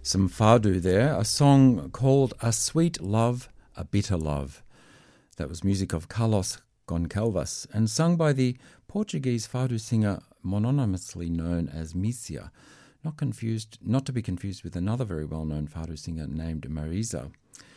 Some fado there, a song called A Sweet Love, A Bitter Love. That was music of Carlos Goncalves and sung by the Portuguese fado singer mononymously known as Misia, not to be confused with another very well-known fado singer named Marisa.